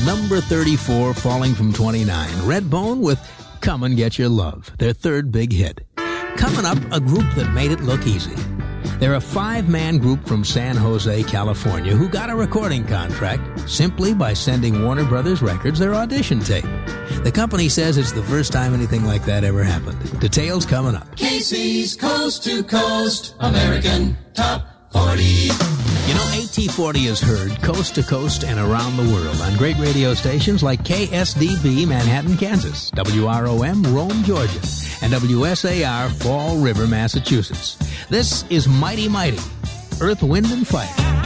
number 34, falling from 29. Redbone with Come and Get Your Love, their third big hit. Coming up, a group that made it look easy. They're a 5-man group from San Jose, California, who got a recording contract simply by sending Warner Brothers Records their audition tape. The company says it's the first time anything like that ever happened. Details coming up. Casey's Coast to Coast American Top 40. You know, AT40 is heard coast to coast and around the world on great radio stations like KSDB, Manhattan, Kansas, WROM, Rome, Georgia, and WSAR, Fall River, Massachusetts. This is Mighty Mighty, Earth, Wind, and Fire.